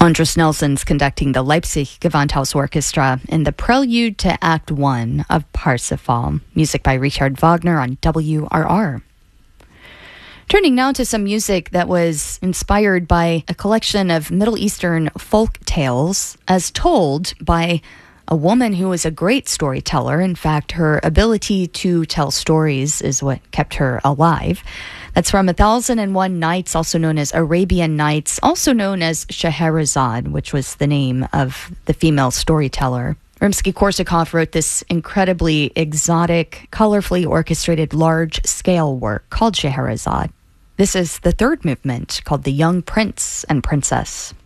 Andras Nelson's conducting the Leipzig Gewandhaus Orchestra in the prelude to Act 1 of Parsifal, music by Richard Wagner on WRR. Turning now to some music that was inspired by a collection of Middle Eastern folk tales as told by a woman who was a great storyteller. In fact, her ability to tell stories is what kept her alive. That's from 1001 Nights, also known as Arabian Nights, also known as Scheherazade, which was the name of the female storyteller. Rimsky-Korsakov wrote this incredibly exotic, colorfully orchestrated large-scale work called Scheherazade. This is the third movement, called The Young Prince and Princess.